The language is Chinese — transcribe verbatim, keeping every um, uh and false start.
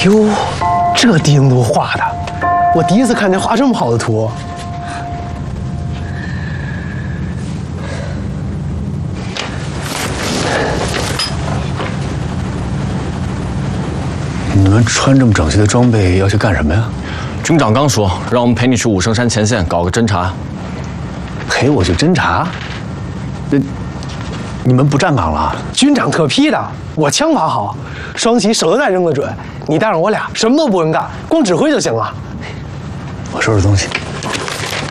哟，这地形图画的，我第一次看见画这么好的图。 你们穿这么整齐的装备要去干什么呀？ 军长刚说让我们陪你去武圣山前线搞个侦查。 陪我去侦查？那你们不站岗了？ 军长特批的，我枪法好，双旗手榴弹扔得准。你带上我俩，什么都不用干，光指挥就行了。 我收拾东西。